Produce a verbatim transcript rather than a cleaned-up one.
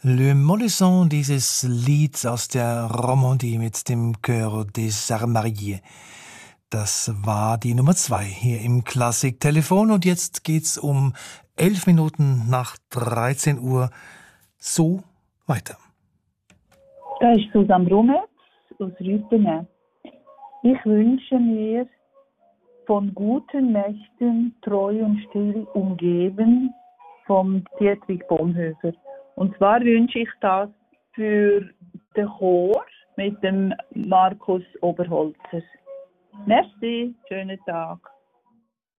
Le Molisson, dieses Lied aus der Romandie mit dem Chœur des Armariés. Das war die Nummer zwei hier im Klassik-Telefon und jetzt geht's um elf Minuten nach dreizehn Uhr so weiter. Da ist Susanne Brummetz aus Rüttenen. Ich wünsche mir von guten Mächten treu und still umgeben vom Dietrich Bonhoeffer. Und zwar wünsche ich das für den Chor mit dem Markus Oberholzer. Merci, schönen Tag.